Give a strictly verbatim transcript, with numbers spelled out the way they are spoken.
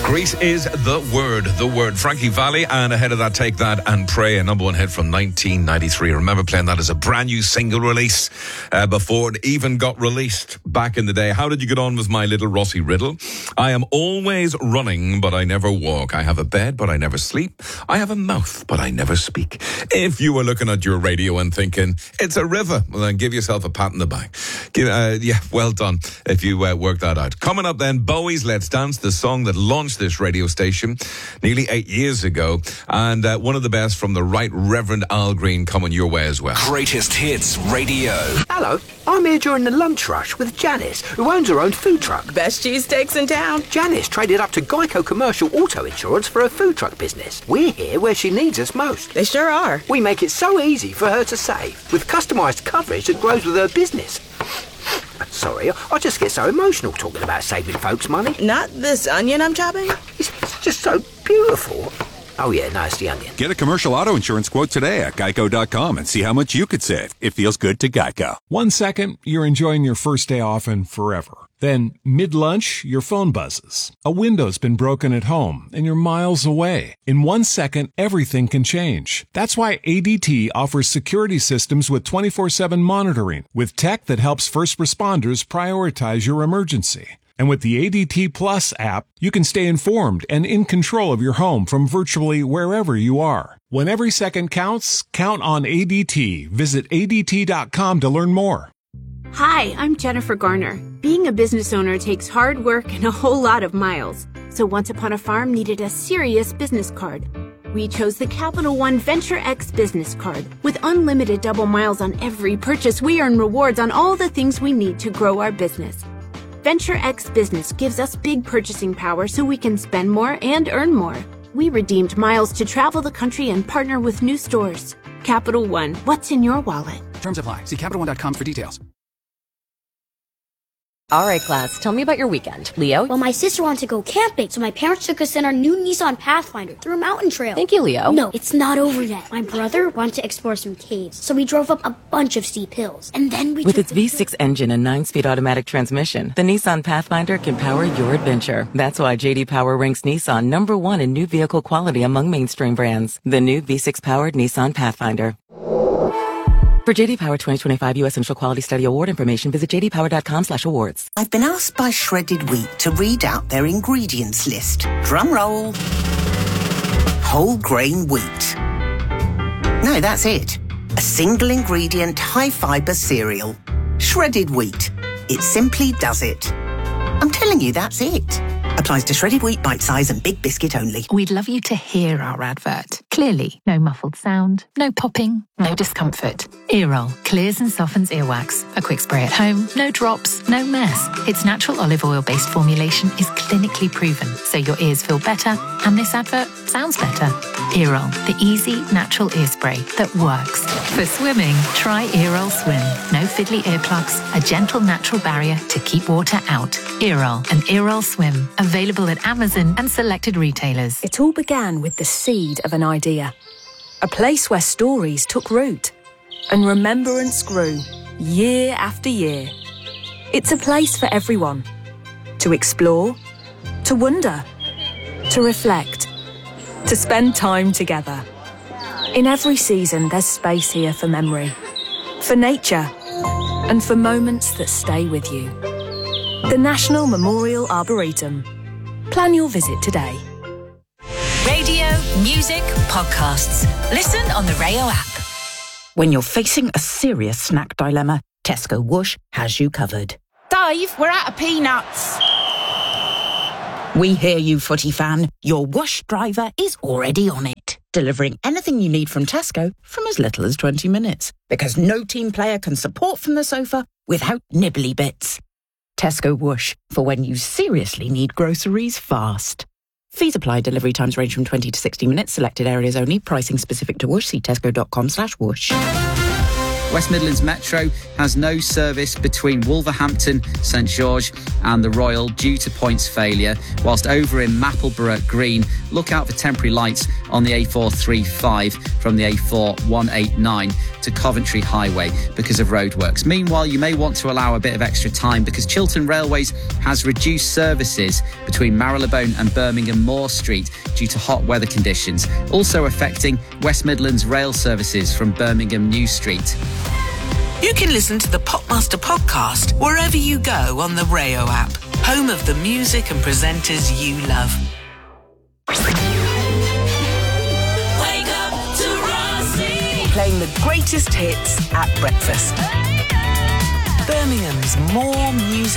Greece is the word, the word. Frankie Valli, and ahead of that, Take That and Pray, a number one hit from nineteen ninety-three. I remember playing that as a brand new single release uh, before it even got released back in the day. How did you get on with my little Rossi riddle? I am always running, but I never walk. I have a bed, but I never sleep. I have a mouth, but I never speak. If you were looking at your radio and thinking, it's a river, well, then give yourself a pat in the back. Give, uh, yeah, well done if you uh, work that out. Coming up then, Bowie's Let's Dance, the song that launched this radio station nearly eight years ago, and uh, one of the best from the Right Reverend Al Green coming your way as well. Greatest Hits Radio. Hello, I'm here during the lunch rush with Janice, who owns her own food truck. Best cheesesteaks in town. Janice traded up to Geico Commercial Auto Insurance for her food truck business. We're here where she needs us most. They sure are. We make it so easy for her to save, with customised coverage that grows with her business. Sorry, I just get so emotional talking about saving folks money. Not this onion I'm chopping? It's just so beautiful. Oh yeah, no, it's the onion. Get a commercial auto insurance quote today at geico dot com and see how much you could save. It feels good to Geico. One second, you're enjoying your first day off and forever. Then, mid-lunch, your phone buzzes. A window's been broken at home, and you're miles away. In one second, everything can change. That's why A D T offers security systems with twenty-four seven monitoring, with tech that helps first responders prioritize your emergency. And with the A D T Plus app, you can stay informed and in control of your home from virtually wherever you are. When every second counts, count on A D T. Visit A D T dot com to learn more. Hi, I'm Jennifer Garner. Being a business owner takes hard work and a whole lot of miles. So Once Upon a Farm needed a serious business card. We chose the Capital One Venture X business card. With unlimited double miles on every purchase, we earn rewards on all the things we need to grow our business. Venture X Business gives us big purchasing power so we can spend more and earn more. We redeemed miles to travel the country and partner with new stores. Capital One, what's in your wallet? Terms apply. See Capital One dot com for details. All right, class, tell me about your weekend. Leo? Well, my sister wanted to go camping, so my parents took us in our new Nissan Pathfinder through a mountain trail. Thank you, Leo. No, it's not over yet. My brother wanted to explore some caves, so we drove up a bunch of steep hills. And then we With its V six engine and nine-speed automatic transmission, the Nissan Pathfinder can power your adventure. That's why J D Power ranks Nissan number one in new vehicle quality among mainstream brands. The new V six-powered Nissan Pathfinder. For J D Power twenty twenty-five U S Initial Quality Study Award information, visit j d power dot com slash awards. I've been asked by Shredded Wheat to read out their ingredients list. Drum roll. Whole grain wheat. No, that's it. A single ingredient, high fibre cereal. Shredded wheat. It simply does it. I'm telling you, that's it. Applies to shredded wheat, bite size and big biscuit only. We'd love you to hear our advert. Clearly, no muffled sound, no popping, no discomfort. Earol clears and softens earwax. A quick spray at home, no drops, no mess. Its natural olive oil-based formulation is clinically proven, so your ears feel better and this advert sounds better. Earol, the easy, natural ear spray that works. For swimming, try Earol Swim. No fiddly earplugs, a gentle natural barrier to keep water out. Earol and Earol Swim. Available at Amazon and selected retailers. It all began with the seed of an idea. A place where stories took root and remembrance grew year after year. It's a place for everyone to explore, to wonder, to reflect, to spend time together. In every season, there's space here for memory, for nature, and for moments that stay with you. The National Memorial Arboretum. Plan your visit today. Radio, music, podcasts. Listen on the Rayo app. When you're facing a serious snack dilemma, Tesco Whoosh has you covered. Dave, we're out of peanuts. We hear you, footy fan. Your Whoosh driver is already on it, delivering anything you need from Tesco from as little as twenty minutes. Because no team player can support from the sofa without nibbly bits. Tesco Whoosh, for when you seriously need groceries fast. Fees apply. Delivery times range from twenty to sixty minutes. Selected areas only. Pricing specific to Whoosh. See tesco dot com slash whoosh. West Midlands Metro has no service between Wolverhampton, St George and the Royal due to points failure, whilst over in Mapleborough Green, look out for temporary lights on the A four thirty-five from the A four one eighty-nine. to Coventry Highway because of roadworks. Meanwhile, you may want to allow a bit of extra time because Chiltern Railways has reduced services between Marylebone and Birmingham Moor Street due to hot weather conditions, also affecting West Midlands rail services from Birmingham New Street. You can listen to the Popmaster podcast wherever you go on the Rayo app, home of the music and presenters you love. Wake up to Rossi. Playing the greatest hits at breakfast. Birmingham's More Music